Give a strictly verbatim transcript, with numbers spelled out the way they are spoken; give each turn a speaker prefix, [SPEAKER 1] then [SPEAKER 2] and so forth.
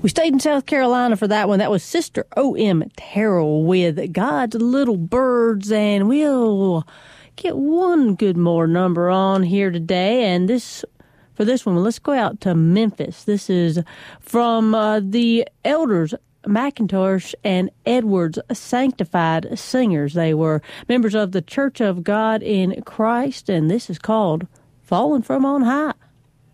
[SPEAKER 1] We stayed in South Carolina for that one. That was Sister O M Terrell with God's Little Birds, and we'll get one good more number on here today. And this, for this one, let's go out to Memphis. This is from uh, the Elders McIntosh and Edwards Sanctified Singers. They were members of the Church of God in Christ, and this is called Falling from on High.